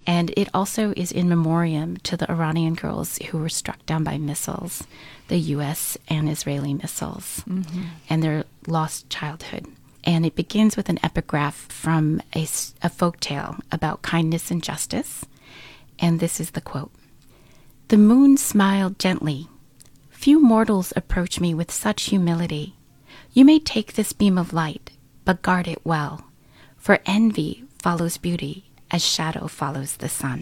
And it also is in memoriam to the Iranian girls who were struck down by missiles, the U.S. and Israeli missiles, and their lost childhood. And it begins with an epigraph from a folktale about kindness and justice. And this is the quote. "The moon smiled gently. Few mortals approach me with such humility. You may take this beam of light, but guard it well, for envy follows beauty as shadow follows the sun."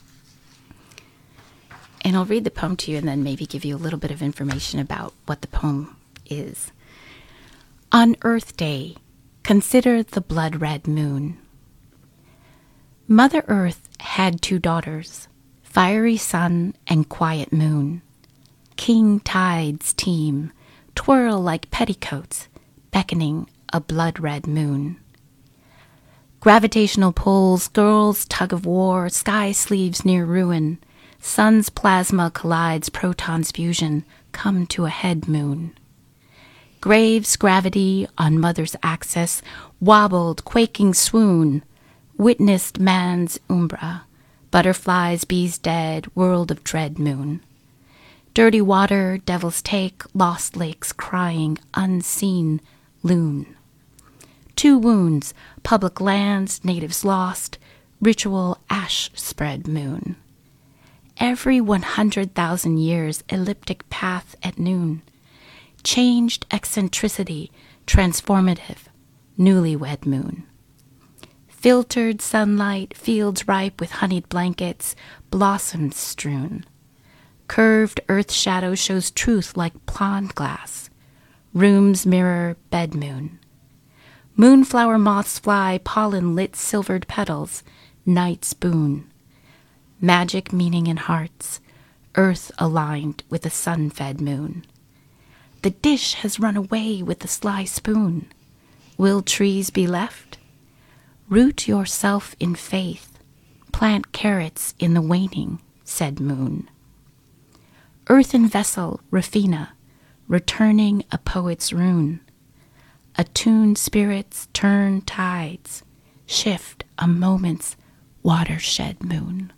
And I'll read the poem to you and then maybe give you a little bit of information about what the poem is. On Earth Day, consider the blood-red moon. Mother Earth had 2 daughters, fiery sun and quiet moon. King tides teem, twirl like petticoats, beckoning a blood-red moon. Gravitational pulls, girls' tug of war, sky sleeves near ruin. Sun's plasma collides, protons fusion, come to a head moon. Graves' gravity on mother's axis, wobbled, quaking swoon. Witnessed man's umbra, butterflies, bees dead, world of dread moon. Dirty water, devil's take, lost lakes crying, unseen loon. 2 wounds, public lands, natives lost, ritual ash spread moon. Every 100,000 years, elliptic path at noon. Changed eccentricity, transformative, newlywed moon. Filtered sunlight, fields ripe with honeyed blankets, blossoms strewn. Curved earth shadow shows truth like pond glass. Rooms mirror bed moon. Moonflower moths fly, pollen lit silvered petals, night's boon. Magic meaning in hearts, earth aligned with the sun-fed moon. The dish has run away with the sly spoon. Will trees be left? Root yourself in faith, plant carrots in the waning, said moon. Earthen vessel, Rafina, returning a poet's rune. Attuned spirits turn tides, shift a moment's watershed moon.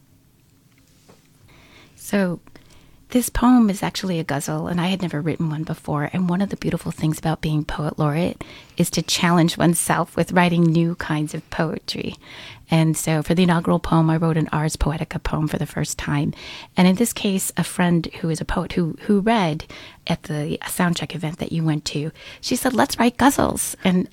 So this poem is actually a ghazal, and I had never written one before. And one of the beautiful things about being poet laureate is to challenge oneself with writing new kinds of poetry. And so for the inaugural poem, I wrote an Ars Poetica poem for the first time. And in this case, a friend who is a poet who read at the soundcheck event that you went to, she said, let's write ghazals. And,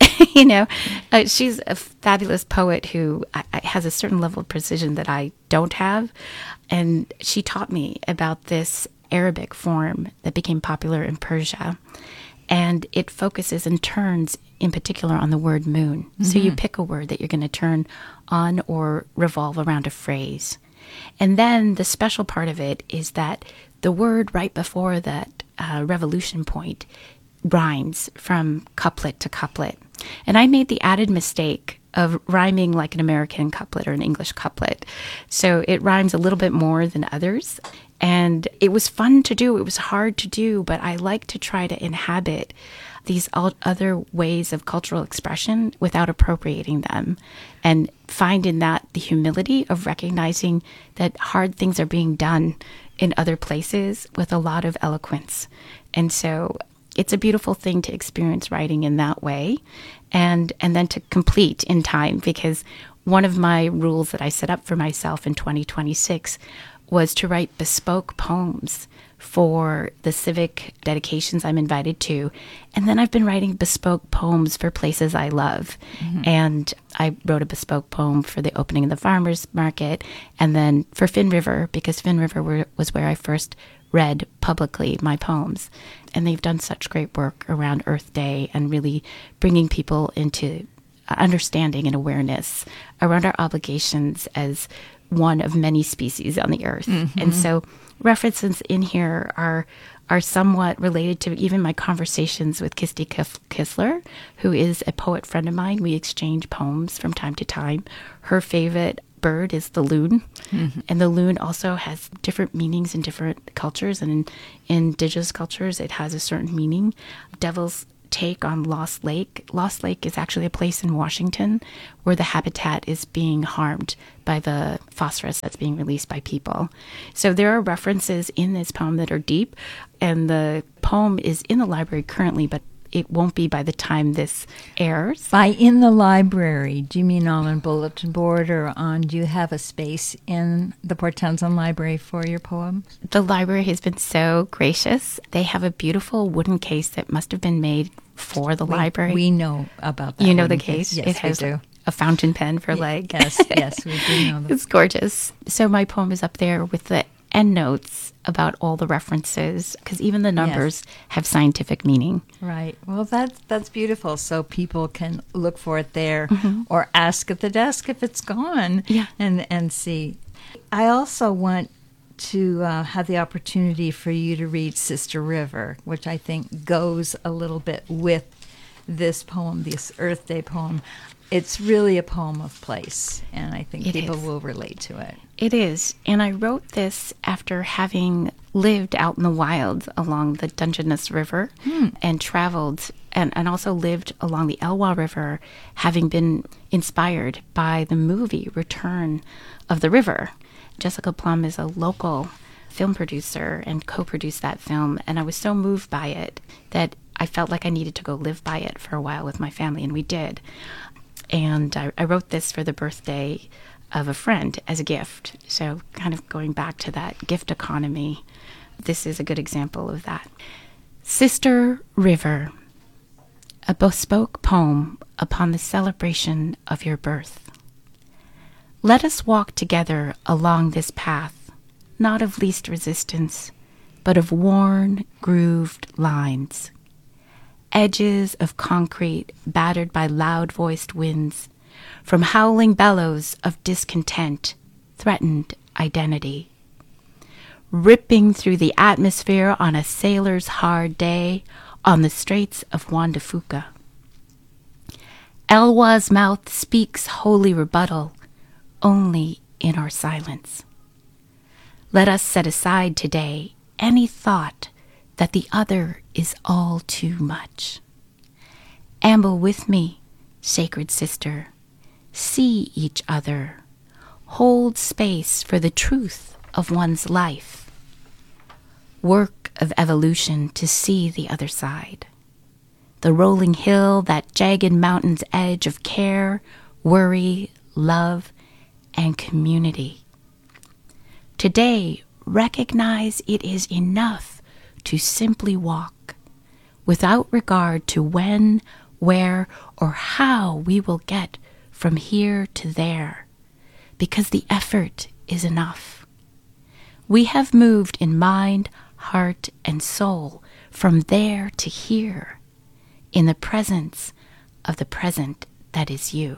she's a fabulous poet who has a certain level of precision that I don't have. And she taught me about this Arabic form that became popular in Persia. And it focuses and turns in particular on the word moon. Mm-hmm. So you pick a word that you're going to turn on or revolve around a phrase. And then the special part of it is that the word right before that revolution point rhymes from couplet to couplet. And I made the added mistake of rhyming like an American couplet or an English couplet. So it rhymes a little bit more than others. And it was fun to do. It was hard to do, but I like to try to inhabit these other ways of cultural expression without appropriating them, and find in that the humility of recognizing that hard things are being done in other places with a lot of eloquence. And so it's a beautiful thing to experience writing in that way, and then to complete in time, because one of my rules that I set up for myself in 2026 was to write bespoke poems for the civic dedications I'm invited to. And then I've been writing bespoke poems for places I love. Mm-hmm. And I wrote a bespoke poem for the opening of the farmers market, and then for Finn River, because Finn River was where I first read publicly my poems. And they've done such great work around Earth Day and really bringing people into understanding and awareness around our obligations as one of many species on the earth. Mm-hmm. And so references in here are somewhat related to even my conversations with Kirsty Kissler, who is a poet friend of mine. We exchange poems from time to time. Her favorite bird is the loon. Mm-hmm. And the loon also has different meanings in different cultures. And in indigenous cultures, it has a certain meaning. Devil's take on Lost Lake. Lost Lake is actually a place in Washington where the habitat is being harmed by the phosphorus that's being released by people. So there are references in this poem that are deep, and the poem is in the library currently, but it won't be by the time this airs. By in the library, do you mean on bulletin board or do you have a space in the Port Townsend Library for your poems? The library has been so gracious. They have a beautiful wooden case that must have been made for the library. We know about that. You know the case? Yes, it has we do. A fountain pen for leg. Yes, we do know that. It's gorgeous. So my poem is up there with the endnotes about all the references, because even the numbers have scientific meaning. Right. Well, that's beautiful. So people can look for it there or ask at the desk if it's gone and see. I also want to have the opportunity for you to read Sister River, which I think goes a little bit with this poem, this Earth Day poem. It's really a poem of place, and I think people will relate to it. It is. And I wrote this after having lived out in the wilds along the Dungeness River and traveled and also lived along the Elwha River, having been inspired by the movie Return of the River. Jessica Plum is a local film producer and co-produced that film, and I was so moved by it that I felt like I needed to go live by it for a while with my family, and we did. And I wrote this for the birthday of a friend as a gift. So kind of going back to that gift economy, this is a good example of that. Sister River, a bespoke poem upon the celebration of your birth. Let us walk together along this path, not of least resistance, but of worn, grooved lines. Edges of concrete battered by loud-voiced winds, from howling bellows of discontent, threatened identity. Ripping through the atmosphere on a sailor's hard day on the straits of Juan de Fuca. Elwha's mouth speaks holy rebuttal only in our silence. Let us set aside today any thought that the other is all too much. Amble with me, sacred sister. See each other. Hold space for the truth of one's life. Work of evolution to see the other side. The rolling hill, that jagged mountain's edge of care, worry, love, and community. Today, recognize it is enough to simply walk, without regard to when, where, or how we will get from here to there, because the effort is enough. We have moved in mind, heart, and soul from there to here, in the presence of the present that is you.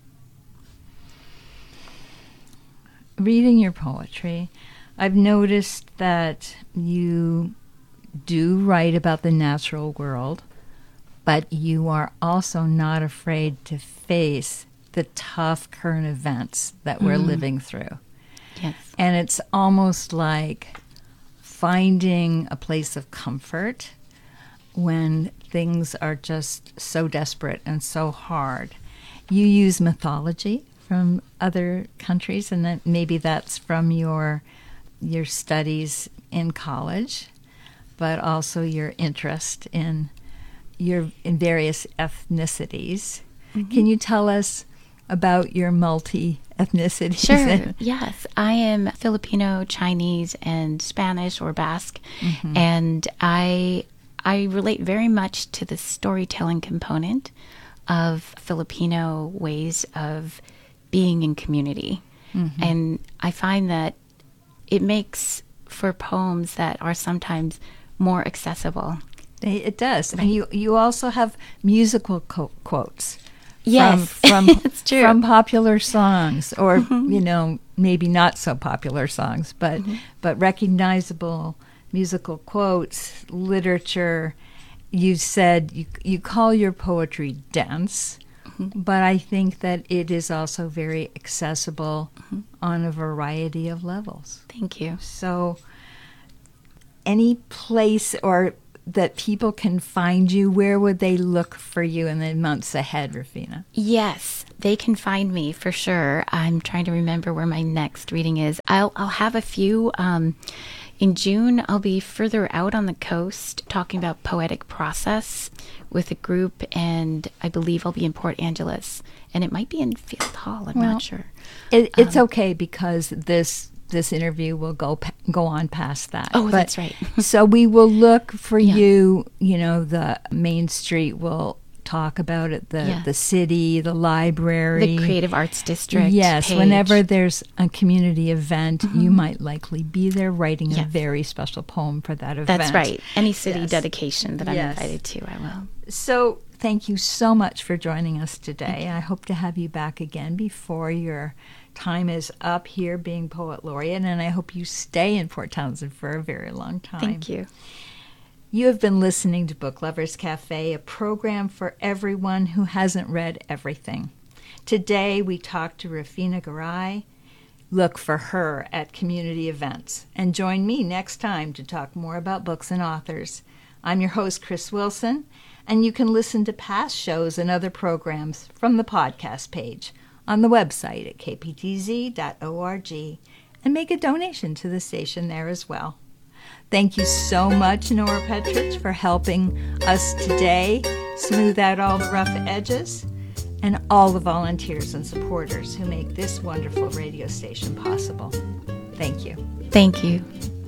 Reading your poetry, I've noticed that you do write about the natural world, but you are also not afraid to face the tough current events that we're living through. Yes. And it's almost like finding a place of comfort when things are just so desperate and so hard. You use mythology from other countries, and that maybe that's from your studies in college, but also your interest in various ethnicities. Can you tell us about your multi-ethnicities? Sure, yes. I am Filipino, Chinese, and Spanish or Basque, and I relate very much to the storytelling component of Filipino ways of being in community. And I find that it makes for poems that are sometimes more accessible. It does. And you also have musical quotes. Yes, from it's true. From popular songs, or maybe not so popular songs, but recognizable musical quotes, literature. You said you call your poetry dense, but I think that it is also very accessible on a variety of levels. Thank you. So, any place or that people can find you, where would they look for you in the months ahead, Rufina? Yes, they can find me for sure. I'm trying to remember where my next reading is. I'll have a few. In June, I'll be further out on the coast talking about poetic process with a group, and I believe I'll be in Port Angeles, and it might be in Field Hall. I'm not sure. It's okay because this interview will go on past that. Oh, that's right. So we will look for you. You know, the Main Street will talk about it, the city, the library, the Creative Arts District. Yes, page. Whenever there's a community event, you might likely be there writing a very special poem for that event. That's right. Any city dedication that I'm invited to, I will. So thank you so much for joining us today. I hope to have you back again before your time is up here being Poet Laureate, and I hope you stay in Port Townsend for a very long time. Thank you. You have been listening to Book Lovers Cafe, a program for everyone who hasn't read everything. Today we talked to Rufina Garay. Look for her at community events. And join me next time to talk more about books and authors. I'm your host, Chris Wilson, and you can listen to past shows and other programs from the podcast page on the website at kptz.org and make a donation to the station there as well. Thank you so much, Nora Petrich, for helping us today smooth out all the rough edges, and all the volunteers and supporters who make this wonderful radio station possible. Thank you. Thank you.